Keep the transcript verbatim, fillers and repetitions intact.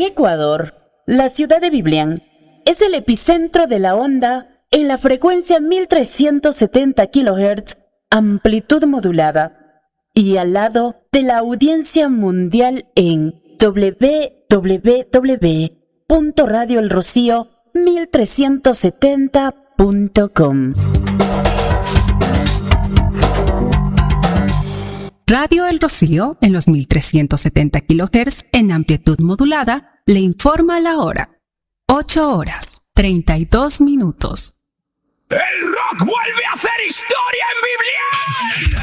Ecuador, la ciudad de Biblián es el epicentro de la onda en la frecuencia mil trescientos setenta kilohertz, amplitud modulada, y al lado de la audiencia mundial en doble u doble u doble u punto radio el rocío mil trescientos setenta punto com. Radio El Rocío, en los mil trescientos setenta kilohertz en amplitud modulada, le informa la hora. ocho horas, treinta y dos minutos. ¡El rock vuelve a hacer historia en Biblián!